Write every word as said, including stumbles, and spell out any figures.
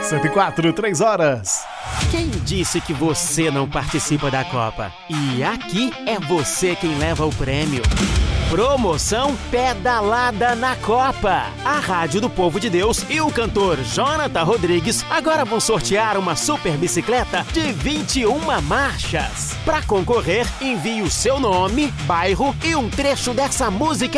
cento e quatro, três horas. Quem disse que você não participa da Copa? E aqui é você quem leva o prêmio. Promoção Pedalada na Copa. A Rádio do Povo de Deus e o cantor Jonathan Rodrigues agora vão sortear uma super bicicleta de vinte e uma marchas. Para concorrer, envie o seu nome, bairro e um trecho dessa música